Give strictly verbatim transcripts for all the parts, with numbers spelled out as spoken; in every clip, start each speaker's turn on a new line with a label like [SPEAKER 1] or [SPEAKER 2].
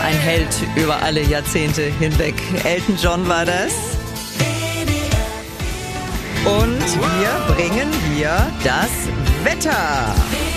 [SPEAKER 1] Ein Held über alle Jahrzehnte hinweg. Elton John war das. Und wir bringen hier das Wetter.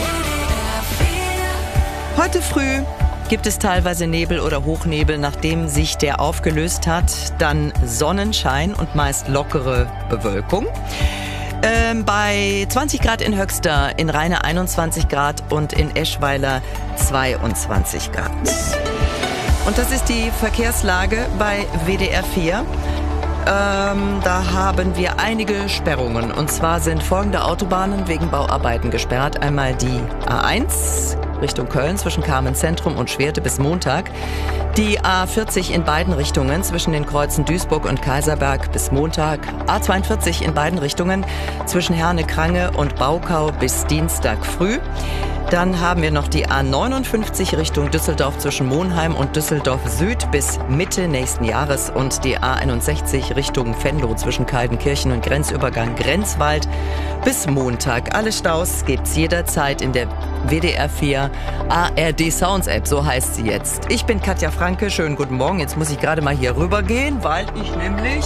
[SPEAKER 1] Heute früh gibt es teilweise Nebel oder Hochnebel, nachdem sich der aufgelöst hat. Dann Sonnenschein und meist lockere Bewölkung. Ähm, bei zwanzig Grad in Höxter, in Rheine einundzwanzig Grad und in Eschweiler zweiundzwanzig Grad. Und das ist die Verkehrslage bei W D R vier. Ähm, da haben wir einige Sperrungen. Und zwar sind folgende Autobahnen wegen Bauarbeiten gesperrt. Einmal die A eins Richtung Köln zwischen Carmen-Zentrum und Schwerte bis Montag. Die A vierzig in beiden Richtungen zwischen den Kreuzen Duisburg und Kaiserberg bis Montag. A zweiundvierzig in beiden Richtungen zwischen Herne-Krange und Baukau bis Dienstag früh. Dann haben wir noch die A neunundfünfzig Richtung Düsseldorf zwischen Monheim und Düsseldorf Süd bis Mitte nächsten Jahres und die A einundsechzig Richtung Venlo zwischen Kaldenkirchen und Grenzübergang Grenzwald bis Montag. Alle Staus gibt's jederzeit in der W D R vier A R D Sounds App, so heißt sie jetzt. Ich bin Katja Franke, schönen guten Morgen. Jetzt muss ich gerade mal hier rübergehen, weil ich nämlich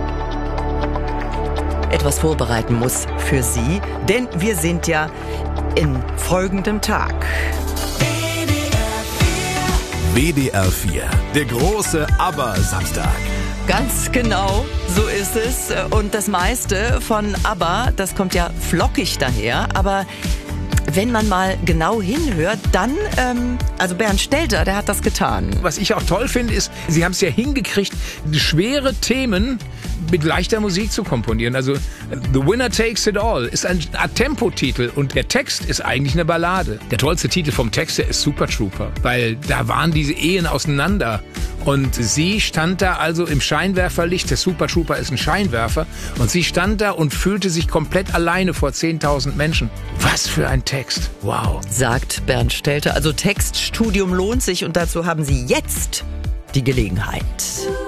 [SPEAKER 1] etwas vorbereiten muss für Sie, denn wir sind ja in folgendem Tag.
[SPEAKER 2] W D R vier, der große ABBA-Samstag.
[SPEAKER 1] Ganz genau, so ist es. Und das meiste von ABBA, das kommt ja flockig daher, aber wenn man mal genau hinhört, dann, ähm, also Bernd Stelter, der hat das getan.
[SPEAKER 3] Was ich auch toll finde, ist, sie haben es ja hingekriegt, schwere Themen mit leichter Musik zu komponieren. Also The Winner Takes It All ist ein A-Tempo-Titel und der Text ist eigentlich eine Ballade. Der tollste Titel vom Text her ist Super Trooper, weil da waren diese Ehen auseinander. Und sie stand da also im Scheinwerferlicht, der Super Trooper ist ein Scheinwerfer, und sie stand da und fühlte sich komplett alleine vor zehntausend Menschen. Was für ein Text, wow.
[SPEAKER 1] Sagt Bernd Stelter. Also Textstudium lohnt sich und dazu haben Sie jetzt die Gelegenheit.